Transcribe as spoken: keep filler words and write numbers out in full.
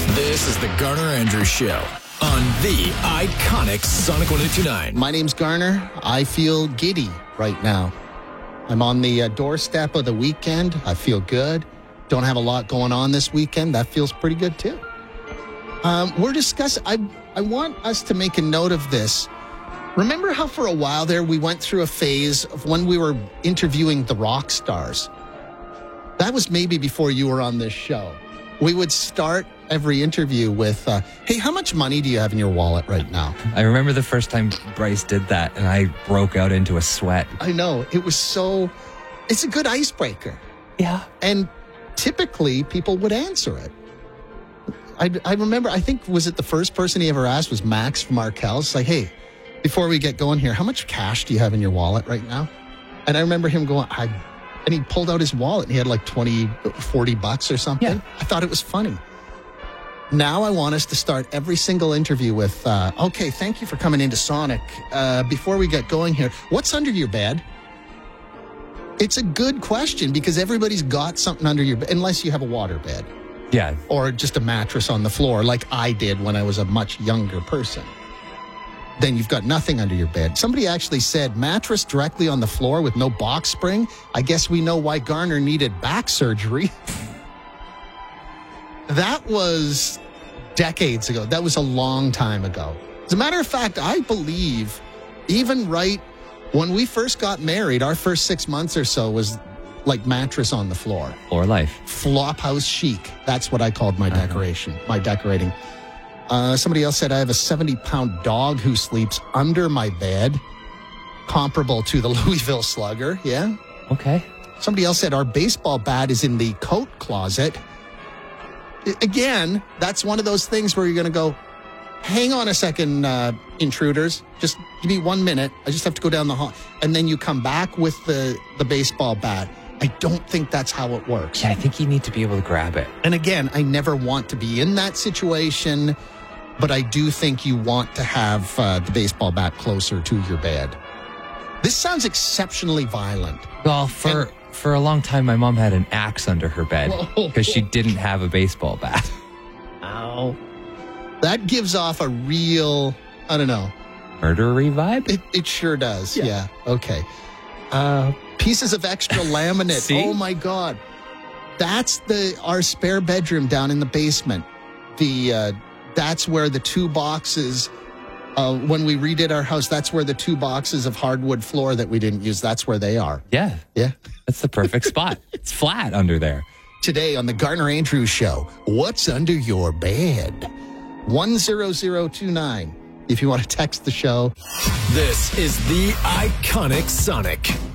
This is the Garner Andrews Show on the iconic Sonic one oh two nine. My name's Garner. I feel giddy right now. I'm on the uh, doorstep of the weekend. I feel good. Don't have a lot going on this weekend. That feels pretty good, too. Um, we're discussing... I, I want us to make a note of this. Remember how for a while there we went through a phase of when we were interviewing the rock stars? That was maybe before you were on this show. We would start every interview with, uh, hey, how much money do you have in your wallet right now? I remember the first time Bryce did that, and I broke out into a sweat. I know. It was so... It's a good icebreaker. Yeah. And typically, people would answer it. I, I remember, I think, was it the first person he ever asked was Max from Arkell. It's like, hey, before we get going here, how much cash do you have in your wallet right now? And I remember him going, I... And he pulled out his wallet and he had like twenty, forty bucks or something. Yeah. I thought it was funny. Now I want us to start every single interview with, uh, okay, thank you for coming into Sonic. Uh, before we get going here, what's under your bed? It's a good question because everybody's got something under your bed, unless you have a water bed. Yeah. Or just a mattress on the floor like I did when I was a much younger person. Then you've got nothing under your bed. Somebody actually said mattress directly on the floor with no box spring. I guess we know why Garner needed back surgery. That was decades ago. That was a long time ago. As a matter of fact, I believe even right when we first got married, our first six months or so was like mattress on the floor. Or life. Flophouse chic. That's what I called my decoration, my decorating. Uh, somebody else said, I have a seventy-pound dog who sleeps under my bed, comparable to the Louisville Slugger. Yeah. Okay. Somebody else said, our baseball bat is in the coat closet. I- again, that's one of those things where you're going to go, hang on a second, uh, intruders. Just give me one minute. I just have to go down the hall. And then you come back with the, the baseball bat. I don't think that's how it works. Yeah, I think you need to be able to grab it. And again, I never want to be in that situation. But I do think you want to have uh, the baseball bat closer to your bed. This sounds exceptionally violent. Well, for and, for a long time, my mom had an axe under her bed because she didn't have a baseball bat. Ow. That gives off a real, I don't know. Murdery vibe? It, it sure does, yeah. Yeah. Okay. Uh, pieces of extra laminate. See? Oh, my God. That's the our spare bedroom down in the basement. The... Uh, That's where the two boxes, uh, when we redid our house, that's where the two boxes of hardwood floor that we didn't use, that's where they are. Yeah. Yeah. That's the perfect spot. It's flat under there. Today on the Garner Andrews Show, what's under your bed? one zero zero two nine. If you want to text the show. This is the iconic Sonic